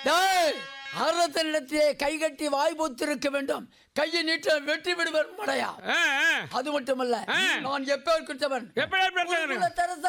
அரசனிடத்திலே கைகட்டி வாய் பொத்திருக்க வேண்டும். கையை நீட்ட வெற்றி விடுவர் மடையா. அது மட்டுமல்ல, நான் எப்பேற்பட்டவன்.